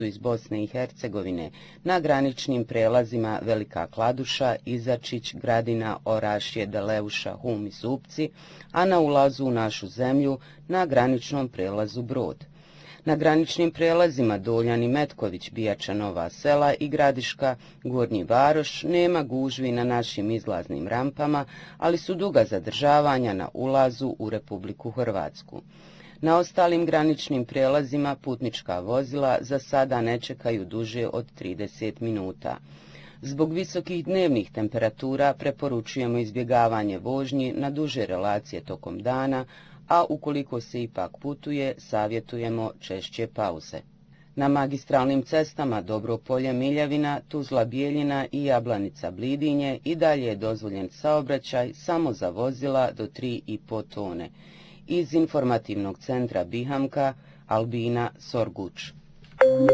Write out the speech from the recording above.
iz Bosne i Hercegovine na graničnim prelazima Velika Kladuša, Izačić, Gradina, Orašje, Deleuša, Hum i Zupci, a na ulazu u našu zemlju na graničnom prelazu Brod. Na graničnim prelazima Doljan i Metković, Bijača, Nova Sela i Gradiška, Gornji Varoš nema gužvi na našim izlaznim rampama, ali su duga zadržavanja na ulazu u Republiku Hrvatsku. Na ostalim graničnim prelazima putnička vozila za sada ne čekaju duže od 30 minuta. Zbog visokih dnevnih temperatura preporučujemo izbjegavanje vožnji na duže relacije tokom dana, a ukoliko se ipak putuje, savjetujemo češće pauze. Na magistralnim cestama Dobropolje, Miljavina, Tuzla, Bijeljina i Jablanica, Blidinje i dalje je dozvoljen saobraćaj samo za vozila do 3,5 tone. Iz informativnog centra Bihamka, Albina Sorguč.